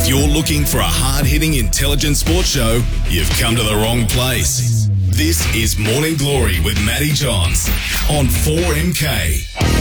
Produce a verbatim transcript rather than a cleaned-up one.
If you're looking for a hard-hitting, intelligent sports show, you've come to the wrong place. This is Morning Glory with Matty Johns on four M K.